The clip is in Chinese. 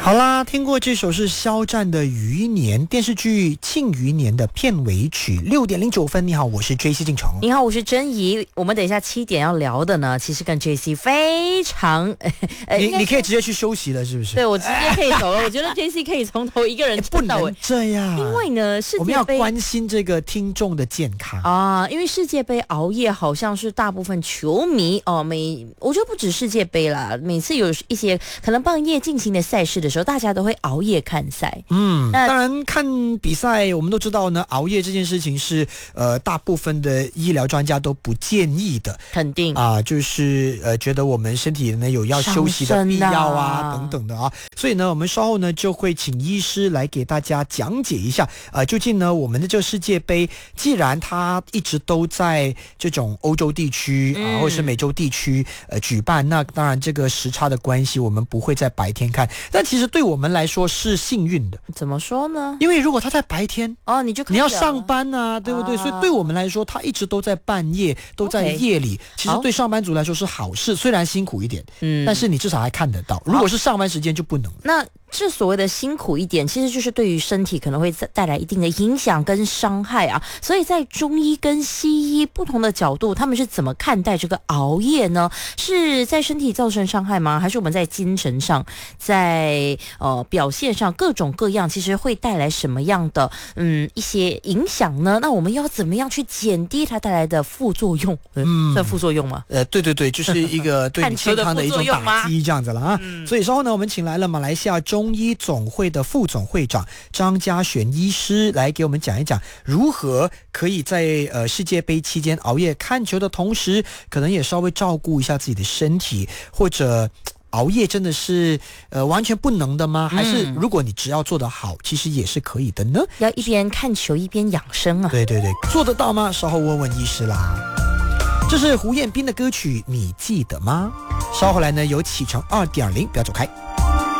好啦，听过这首是肖战的《余年》，电视剧《庆余年》的片尾曲。6:09。你好，我是 JC 进城。 你好，我是珍怡。我们等一下7点要聊的呢，其实跟 JC 非常你可以直接去休息了，是不是？ 对，我直接可以走了。我觉得 JC 可以从头一个人不能这样， 因为呢，世界杯我们要关心这个听众的健康啊。因为世界杯熬夜好像是大部分球迷哦，我觉得不止世界杯啦，每次有一些可能半夜进行的赛事的时候，大家都会熬夜看赛。 当然看比赛，我们都知道呢，熬夜这件事情是大部分的医疗专家都不建议的， 肯定就是觉得我们身体呢有要休息的必要啊等等的啊，所以呢，我们稍后呢就会请医师来给大家讲解一下究竟呢我们的这个世界杯，既然它一直都在这种欧洲地区或者是美洲地区举办，那当然这个时差的关系，我们不会在白天看，但其实对我们来说是幸运的。 怎么说呢？ 因为如果他在白天你要上班啊，对不对？所以对我们来说，他一直都在半夜，都在夜里。其实对上班族来说是好事，虽然辛苦一点，但是你至少还看得到。如果是上班时间就不能了。 那这所谓的辛苦一点，其实就是对于身体可能会带来一定的影响跟伤害啊。所以在中医跟西医不同的角度，他们是怎么看待这个熬夜呢？是在身体造成伤害吗？还是我们在精神上，在表现上各种各样，其实会带来什么样的一些影响呢？那我们要怎么样去减低它带来的副作用？算副作用吗？ 对，就是一个对你健康的一种打击这样子了啊。所以稍后呢，我们请来了马来西亚中医总会的副总会长张家璇医师来给我们讲一讲，如何可以在世界杯期间熬夜看球的同时，可能也稍微照顾一下自己的身体，或者熬夜真的是完全不能的吗？还是如果你只要做得好，其实也是可以的呢？ 要一边看球一边养生啊。 对，做得到吗？稍后问问医师啦。这是胡彦斌的歌曲，你记得吗？稍后来呢，有启程2.0，不要走开。